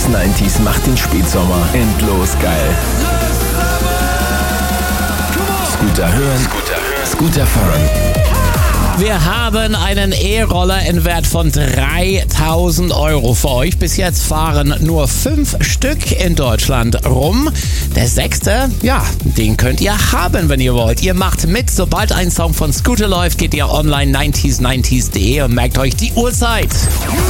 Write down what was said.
90s macht den Spätsommer endlos geil. Scooter hören, Scooter fahren. Wir haben einen E-Roller in Wert von 3.000 Euro für euch. Bis jetzt fahren nur 5 Stück in Deutschland rum. Der 6., den könnt ihr haben, wenn ihr wollt. Ihr macht mit, sobald ein Song von Scooter läuft, geht ihr online 90s90s.de und merkt euch die Uhrzeit.